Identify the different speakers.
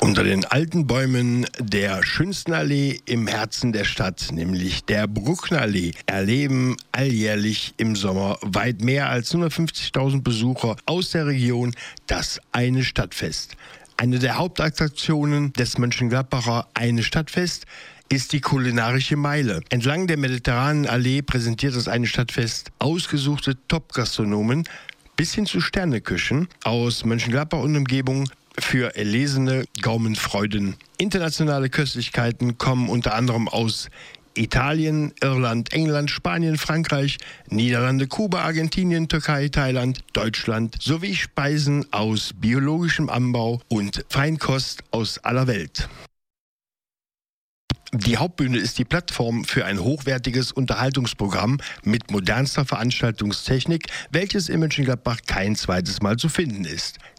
Speaker 1: Unter den alten Bäumen der schönsten Allee im Herzen der Stadt, nämlich der Brucknerallee, erleben alljährlich im Sommer weit mehr als 150.000 Besucher aus der Region das Eine Stadtfest. Eine der Hauptattraktionen des Mönchengladbacher Eine Stadtfest ist die kulinarische Meile. Entlang der mediterranen Allee präsentiert das Eine Stadtfest ausgesuchte Top-Gastronomen bis hin zu Sterneküchen aus Mönchengladbach und Umgebung für erlesene Gaumenfreuden. Internationale Köstlichkeiten kommen unter anderem aus Italien, Irland, England, Spanien, Frankreich, Niederlande, Kuba, Argentinien, Türkei, Thailand, Deutschland sowie Speisen aus biologischem Anbau und Feinkost aus aller Welt. Die Hauptbühne ist die Plattform für ein hochwertiges Unterhaltungsprogramm mit modernster Veranstaltungstechnik, welches in Mönchengladbach kein zweites Mal zu finden ist.